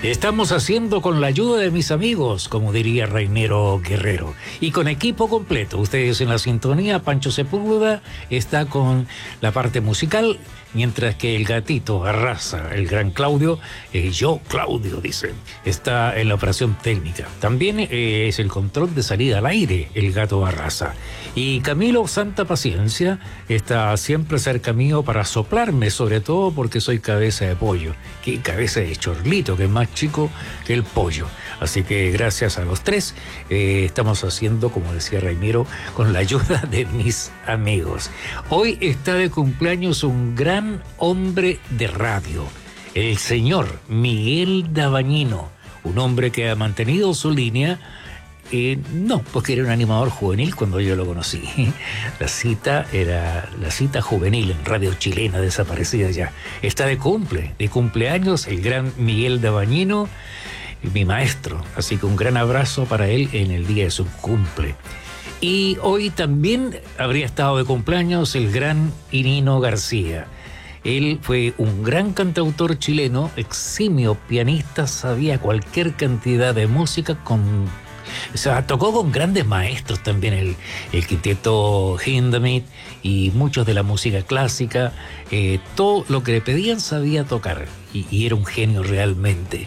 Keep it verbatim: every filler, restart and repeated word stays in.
Estamos haciendo con la ayuda de mis amigos, como diría Rainero Guerrero. Y con equipo completo. Ustedes en la sintonía, Pancho Sepúlveda está con la parte musical, mientras que el gatito Arrasa, el gran Claudio, eh, yo Claudio, dice, está en la operación técnica. También eh, es el control de salida al aire, el gato Arrasa. Y Camilo Santa Paciencia está siempre cerca mío para soplarme, sobre todo porque soy cabeza de pollo. Que cabeza de chorlito, que es más chico que el pollo. Así que gracias a los tres eh, estamos haciendo, como decía Raimiro, con la ayuda de mis amigos. Hoy está de cumpleaños un gran hombre de radio, el señor Miguel Dabañino, un hombre que ha mantenido su línea. Eh, no, porque era un animador juvenil cuando yo lo conocí. La cita era la cita juvenil en radio chilena, desaparecida ya. Está de cumple, de cumpleaños el gran Miguel Dabañino, mi maestro. Así que un gran abrazo para él en el día de su cumple. Y hoy también habría estado de cumpleaños el gran Irino García. Él fue un gran cantautor chileno, eximio pianista, sabía cualquier cantidad de música con... O sea, tocó con grandes maestros también, el, el quinteto Hindemith y muchos de la música clásica. Eh, todo lo que le pedían sabía tocar y, y era un genio realmente.